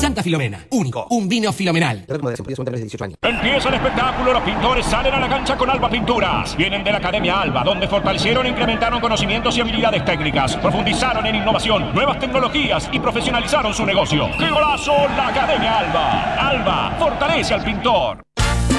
Santa Filomena, único, un vino filomenal. Empieza el espectáculo, los pintores salen a la cancha con Alba Pinturas. Vienen de la Academia Alba, donde fortalecieron e incrementaron conocimientos y habilidades técnicas, profundizaron en innovación, nuevas tecnologías y profesionalizaron su negocio. ¡Qué golazo! La Academia Alba. Alba fortalece al pintor.